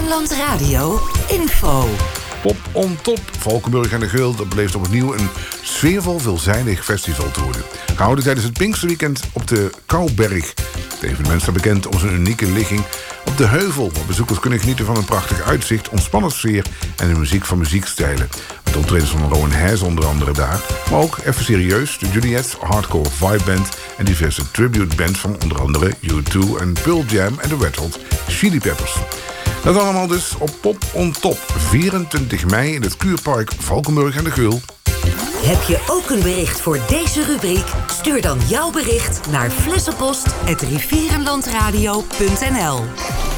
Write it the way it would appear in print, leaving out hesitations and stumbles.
Rivierenland Radio info. Pop on Top. Valkenburg en de Geul, dat beleeft opnieuw een sfeervol, veelzijdig festival te worden. Gehouden tijdens het Pinksterweekend op de Kouberg. Het evenement staat bekend om zijn unieke ligging op de heuvel, waar bezoekers kunnen genieten van een prachtig uitzicht, ontspannen sfeer en de muziek van muziekstijlen. Met optredens van Rowan Hees onder andere daar, maar ook even serieus de Juliet's Hardcore Vibe Band en diverse tribute bands van onder andere U2 en Pearl Jam en de Red Hot Chili Peppers. Dat allemaal dus op Pop on Top, 24 mei in het Kuurpark Valkenburg en de Geul. Heb je ook een bericht voor deze rubriek? Stuur dan jouw bericht naar flessenpost@rivierenlandradio.nl.